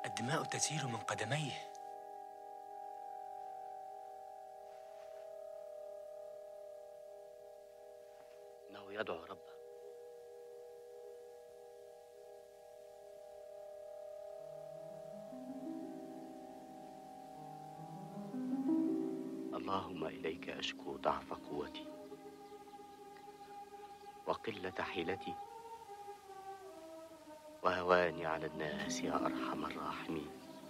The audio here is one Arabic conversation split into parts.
الدماء تسيل من قدميه. إنه يدعو ربه. اللهم إليك أشكو ضعف قوتي وقلة حيلتي وهواني على الناس يا أرحم الراحمين.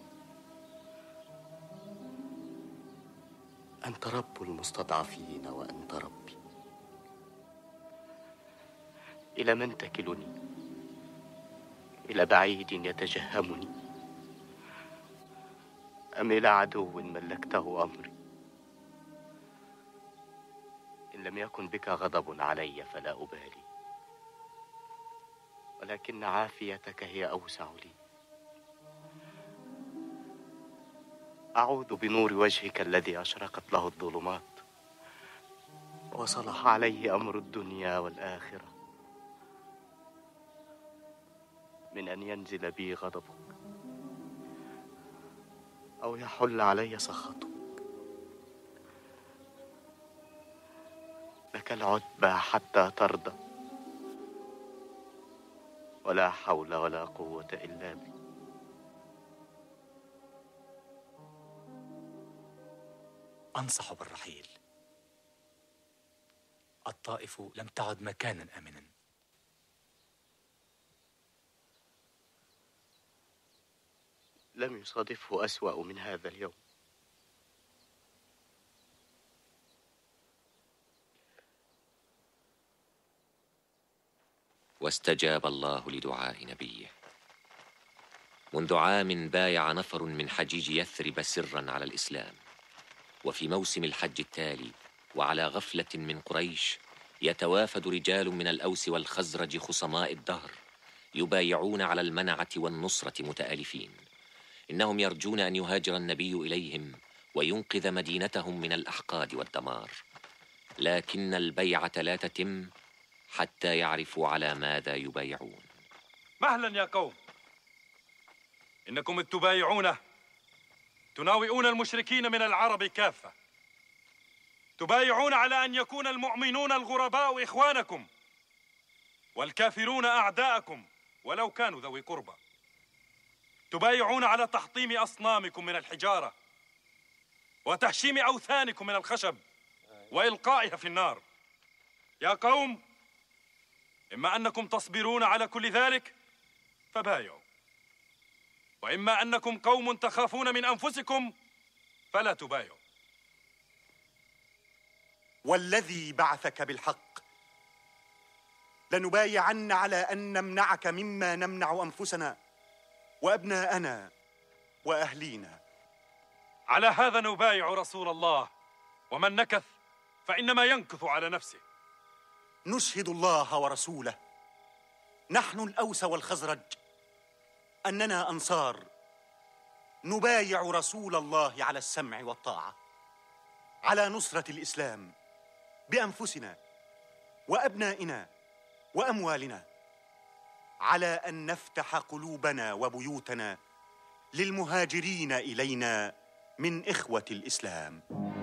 أنت رب المستضعفين وأنت ربي. إلى من تكلني؟ إلى بعيد يتجهمني أم إلى عدو ملكته أمري؟ إن لم يكن بك غضب علي فلا أبالي، ولكن عافيتك هي أوسع لي. أعوذ بنور وجهك الذي أشرقت له الظلمات وصلح عليه أمر الدنيا والآخرة من أن ينزل بي غضبك أو يحل علي سخطك. لك العتبى حتى ترضى، ولا حول ولا قوة إلا بك. أنصح بالرحيل. الطائف لم تعد مكانا آمنا. لم يصادفه أسوأ من هذا اليوم. واستجاب الله لدعاء نبيه. منذ عام بايع نفر من حجيج يثرب سرا على الإسلام، وفي موسم الحج التالي وعلى غفلة من قريش يتوافد رجال من الأوس والخزرج خصماء الدهر يبايعون على المنعة والنصرة متآلفين. إنهم يرجون أن يهاجر النبي إليهم وينقذ مدينتهم من الأحقاد والدمار، لكن البيعة لا تتم حتى يعرفوا على ماذا يبايعون. مهلا يا قوم، إنكم تبايعونه تناوئون المشركين من العرب كافة، تبايعون على أن يكون المؤمنون الغرباء إخوانكم والكافرون أعداءكم ولو كانوا ذوي قربى، تبايعون على تحطيم أصنامكم من الحجارة وتهشيم أوثانكم من الخشب وإلقائها في النار. يا قوم، إما أنكم تصبرون على كل ذلك فبايعوا، وإما أنكم قوم تخافون من أنفسكم فلا تبايعوا. والذي بعثك بالحق لنبايعن على أن نمنعك مما نمنع أنفسنا وأبناءنا وأهلينا. على هذا نبايع رسول الله، ومن نكث فإنما ينكث على نفسه. نشهد الله ورسوله، نحن الأوس والخزرج، أننا أنصار نبايع رسول الله على السمع والطاعة، على نصرة الإسلام بأنفسنا وأبنائنا وأموالنا، على أن نفتح قلوبنا وبيوتنا للمهاجرين إلينا من إخوة الإسلام.